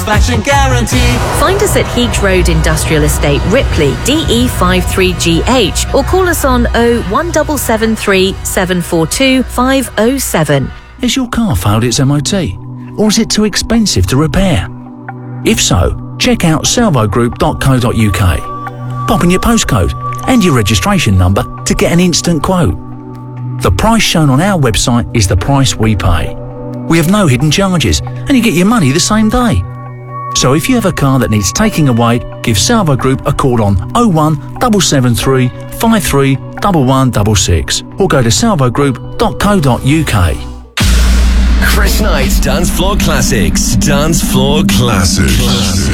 satisfaction guarantee. Find us at Heath Road Industrial Estate, Ripley, DE53GH, or call us on 01773 742 507. Has your car failed its MOT? Or is it too expensive to repair? If so, check out salvogroup.co.uk. Pop in your postcode and your registration number to get an instant quote. The price shown on our website is the price we pay. We have no hidden charges and you get your money the same day. So if you have a car that needs taking away, give Salvo Group a call on 01773 53 1166 or go to salvogroup.co.uk. Chris Knight's Dance Floor Classics. Dance Floor Classics.